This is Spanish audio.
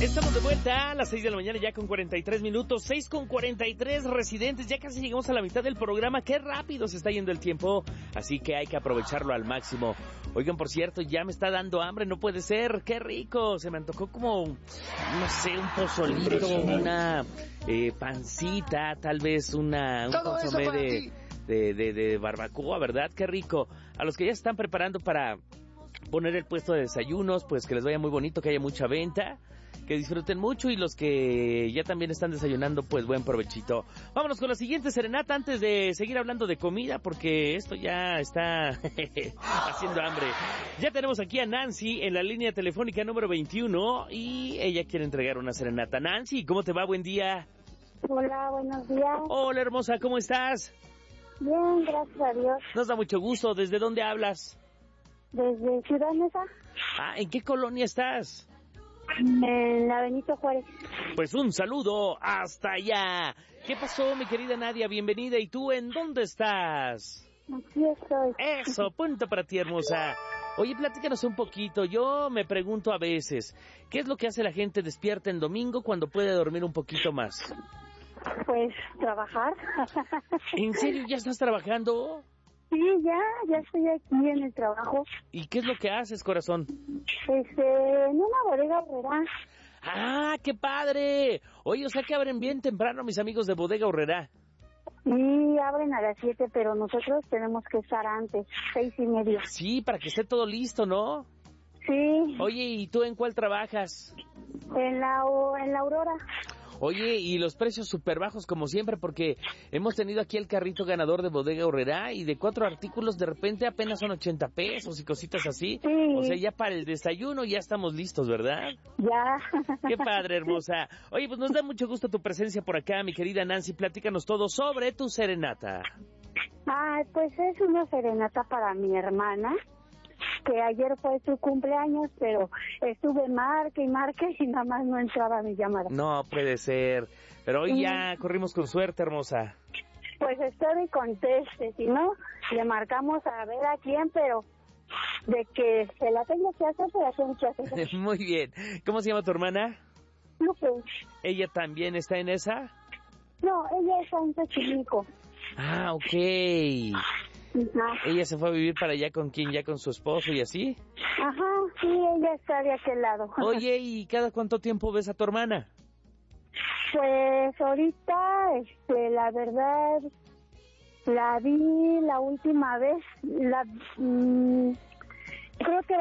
Estamos de vuelta a las 6 de la mañana ya con 43 minutos, 6 con 43 residentes, ya casi llegamos a la mitad del programa, qué rápido se está yendo el tiempo, así que hay que aprovecharlo al máximo. Oigan, por cierto, ya me está dando hambre, no puede ser, qué rico, se me antojó como, no sé, un pozolito, una pancita, tal vez un consomé de barbacoa, ¿verdad? Qué rico. A los que ya se están preparando para poner el puesto de desayunos, pues que les vaya muy bonito, que haya mucha venta, que disfruten mucho, y los que ya también están desayunando, pues buen provechito. Vámonos con la siguiente serenata antes de seguir hablando de comida, porque esto ya está haciendo hambre. Ya tenemos aquí a Nancy en la línea telefónica número 21 y ella quiere entregar una serenata. Nancy, ¿cómo te va? Buen día. Hola, buenos días. Hola, hermosa, ¿cómo estás? Bien, gracias a Dios. Nos da mucho gusto. ¿Desde dónde hablas? Desde Ciudad Neza. Ah, ¿en qué colonia estás? En la Benito Juárez. Pues un saludo hasta allá. ¿Qué pasó, mi querida Nadia? Bienvenida. ¿Y tú en dónde estás? Aquí estoy. Eso, punto para ti, hermosa. Oye, platícanos un poquito. Yo me pregunto a veces, ¿qué es lo que hace la gente despierta en domingo cuando puede dormir un poquito más? Pues trabajar. ¿En serio ya estás trabajando? Sí, ya estoy aquí en el trabajo. ¿Y qué es lo que haces, corazón? En una bodega horrera. ¡Ah, qué padre! Oye, o sea que abren bien temprano mis amigos de Bodega Horrera. Y abren a las 7, pero nosotros tenemos que estar antes, 6:30. Sí, para que esté todo listo, ¿no? Sí. Oye, ¿y tú en cuál trabajas? En la Aurora. Oye, y los precios súper bajos como siempre, porque hemos tenido aquí el carrito ganador de Bodega Horrera y de 4 artículos de repente apenas son 80 pesos y cositas así. Sí. O sea, ya para el desayuno ya estamos listos, ¿verdad? Ya. Qué padre, hermosa. Oye, pues nos da mucho gusto tu presencia por acá, mi querida Nancy. Platícanos todo sobre tu serenata. Pues es una serenata para mi hermana, que ayer fue su cumpleaños, pero estuve marque y nada más no entraba mi llamada. No puede ser, pero hoy ya corrimos con suerte, hermosa. Pues espero y conteste, si no, le marcamos a ver a quién, pero de que se la tengo que hacer, se la tengo que hacer. Muy bien. ¿Cómo se llama tu hermana? No, pues, ¿Ella también está en esa? no, ella es un Xochimilco. Ah, ok. Ajá. ¿Ella se fue a vivir para allá con quién? ¿Ya con su esposo y así? Ajá, sí, ella está de aquel lado. Oye, ¿y cada cuánto tiempo ves a tu hermana? Pues ahorita, la verdad, la vi la última vez, creo que